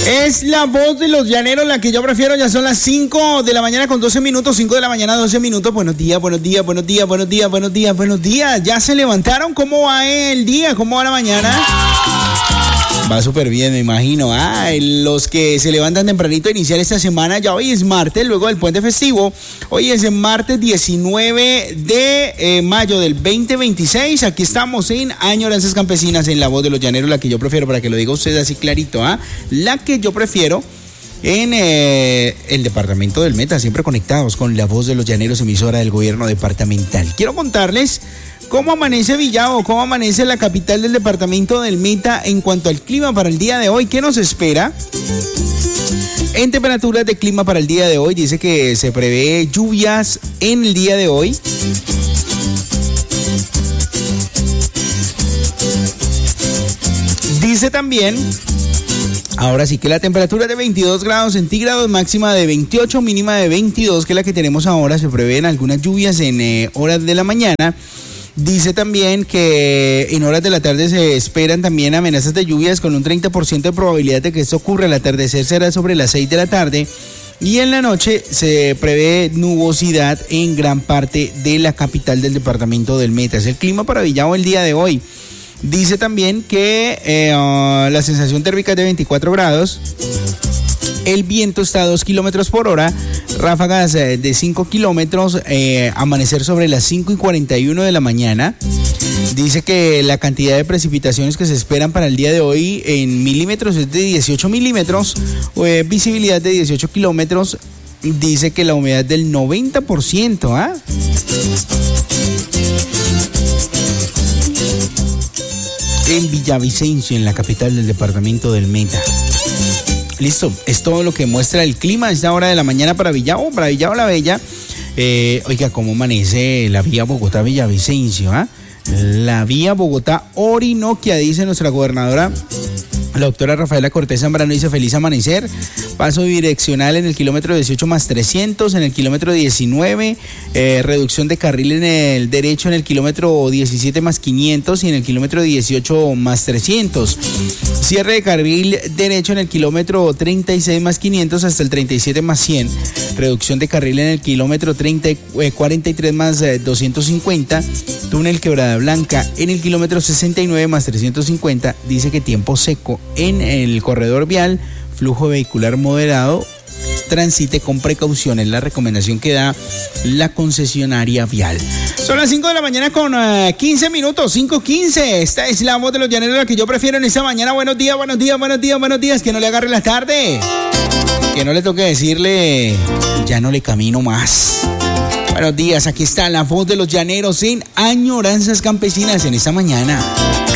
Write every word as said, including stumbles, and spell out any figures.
Es la voz de los llaneros la que yo prefiero. Ya son las cinco de la mañana con doce minutos. cinco de la mañana, doce minutos. Buenos días, buenos días, buenos días, buenos días, buenos días, buenos días. ¿Ya se levantaron? ¿Cómo va el día? ¿Cómo va la mañana? Va súper bien, me imagino. Ah, los que se levantan tempranito a iniciar esta semana. Ya hoy es martes, luego del puente festivo. Hoy es martes diecinueve de eh, mayo del veinte veintiséis. Aquí estamos en Añoranzas Campesinas, en la voz de los llaneros, la que yo prefiero, para que lo diga usted así clarito. ¿Ah? La que yo prefiero en eh, el departamento del Meta, siempre conectados con la voz de los llaneros, emisora del gobierno departamental. Quiero contarles cómo amanece Villavo, cómo amanece la capital del departamento del Meta en cuanto al clima para el día de hoy. ¿Qué nos espera? En temperaturas de clima para el día de hoy, dice que se prevé lluvias en el día de hoy. Dice también, ahora sí, que la temperatura es de veintidós grados centígrados, máxima de veintiocho, mínima de veintidós, que es la que tenemos ahora. Se prevén algunas lluvias en eh, horas de la mañana. Dice también que en horas de la tarde se esperan también amenazas de lluvias con un treinta por ciento de probabilidad de que esto ocurra. El atardecer será sobre las seis de la tarde y en la noche se prevé nubosidad en gran parte de la capital del departamento del Meta. Es el clima para Villavo el día de hoy. Dice también que eh, uh, la sensación térmica es de veinticuatro grados. El viento está a dos kilómetros por hora, ráfagas eh, de cinco kilómetros, eh, amanecer sobre las cinco y cuarenta y uno de la mañana. Dice que la cantidad de precipitaciones que se esperan para el día de hoy en milímetros es de dieciocho milímetros, eh, visibilidad de dieciocho kilómetros. Dice que la humedad del noventa por ciento. ¿Ah? En Villavicencio, en la capital del departamento del Meta. Listo, es todo lo que muestra el clima a esta hora de la mañana para Villavo, para Villavo la Bella. Eh, oiga, cómo amanece la vía Bogotá-Villavicencio, ¿ah? La vía Bogotá-Orinoquia, dice nuestra gobernadora, la doctora Rafaela Cortés Zambrano. Dice: feliz amanecer. Paso direccional en el kilómetro dieciocho más trescientos, en el kilómetro diecinueve, eh, reducción de carril en el derecho en el kilómetro diecisiete más quinientos y en el kilómetro dieciocho más trescientos. Cierre de carril derecho en el kilómetro treinta y seis más quinientos hasta el treinta y siete más cien. Reducción de carril en el kilómetro treinta, eh, cuarenta y tres más eh, doscientos cincuenta. Túnel Quebrada Blanca en el kilómetro sesenta y nueve más trescientos cincuenta. Dice que tiempo seco en el corredor vial, flujo vehicular moderado, transite con precaución. Es la recomendación que da la concesionaria vial. Son las cinco de la mañana con uh, quince minutos, cinco quince. Esta es la voz de los llaneros, la que yo prefiero en esta mañana. Buenos días, buenos días, buenos días, buenos días. Que no le agarre la tarde, que no le toque decirle ya no le camino más. Buenos días, aquí está la voz de los llaneros en Añoranzas Campesinas en esta mañana.